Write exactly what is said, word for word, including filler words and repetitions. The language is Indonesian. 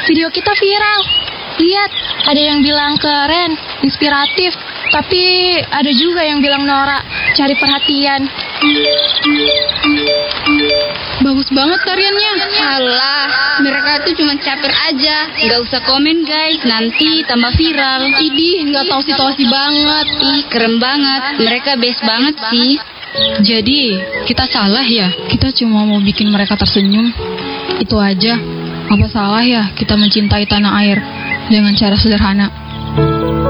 video kita viral. Lihat, ada yang bilang keren, inspiratif. Tapi ada juga yang bilang norak, cari perhatian. Bagus banget tariannya. Alah, mereka tuh cuma caper aja. Gak usah komen guys, nanti tambah viral. Idih, gak tahu situasi banget. Ih, keren banget. Mereka best banget sih. Jadi, kita salah ya? Kita cuma mau bikin mereka tersenyum. Itu aja. Apa salah ya kita mencintai tanah air dengan cara sederhana?